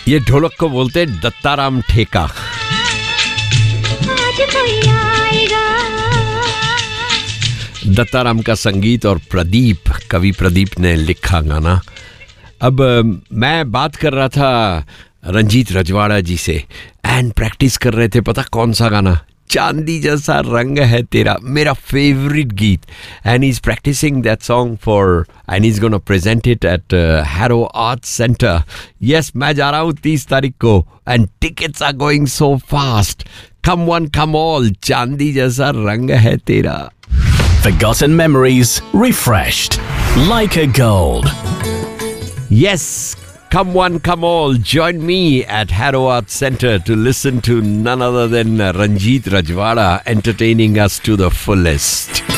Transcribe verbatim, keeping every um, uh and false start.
ये ढोलक को बोलते हैं दत्ताराम ठेका। आज कोई आएगा। दत्ताराम का संगीत और प्रदीप, कवि प्रदीप ने लिखा गाना। अब मैं बात कर रहा था रंजीत रजवाड़ा जी से एंड प्रैक्टिस कर रहे थे, पता कौन सा गाना? चांदी जैसा रंग है तेरा, मेरा फेवरेट गीत। And he is practising that song for and he is gonna present it at harrow art centre. Yes, मैं जा रहा हूँ तीस तारीख को and tickets are going so fast. Come one come all, चांदी जैसा रंग है तेरा। Forgotten memories refreshed like a gold. Yes, come one, come all, join me at Harrow Art Center to listen to none other than Ranjit Rajwada entertaining us to the fullest.